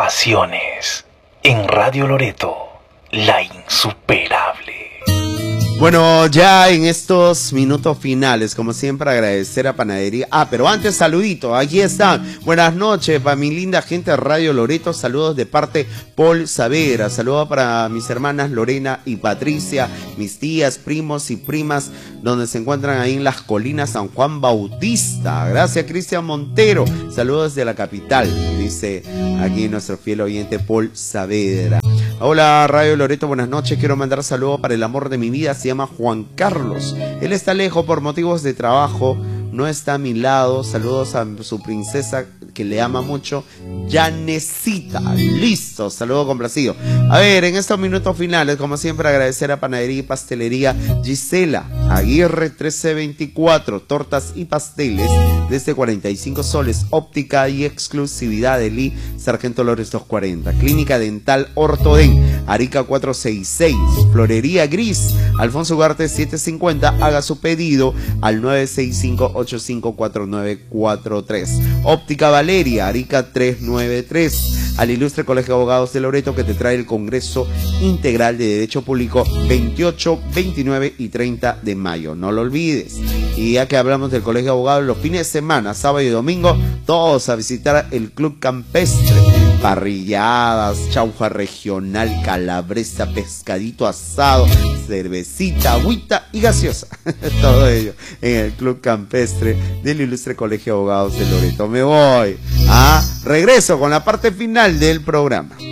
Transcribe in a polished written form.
Pasiones en Radio Loreto, la insuperable. Bueno, ya en estos minutos finales, como siempre, agradecer a Panadería. Pero antes, saludito, aquí están. Buenas noches para mi linda gente de Radio Loreto. Saludos de parte Paul Saavedra. Saludos para mis hermanas Lorena y Patricia, mis tías, primos y primas, donde se encuentran ahí en las colinas San Juan Bautista. Gracias, Cristian Montero. Saludos desde la capital, dice aquí nuestro fiel oyente Paul Saavedra. Hola Radio Loreto, buenas noches, quiero mandar saludos para el amor de mi vida, se llama Juan Carlos, él está lejos por motivos de trabajo, no está a mi lado, saludos a su princesa que le ama mucho, Yanecita, listo, saludo complacido. A ver, en estos minutos finales, como siempre, agradecer a Panadería y Pastelería Gisela Aguirre 1324, tortas y pasteles desde 45 soles, óptica y exclusividad de Lee, Sargento Lores 240, Clínica Dental Ortoden, Arica 466, Florería Gris, Alfonso Ugarte 750, haga su pedido al 965-854943, Óptica Valeria, Arica 393, al Ilustre Colegio de Abogados de Loreto que te trae el Congreso Integral de Derecho Público 28, 29 y 30 de mayo, no lo olvides. Y ya que hablamos del Colegio de Abogados, los fines de semana, sábado y domingo, todos a visitar el Club Campestre. Parrilladas, chaufa regional, calabresa, pescadito asado, cervecita, agüita y gaseosa. Todo ello en el Club Campestre del Ilustre Colegio de Abogados de Loreto. Me voy. Regreso con la parte final del programa.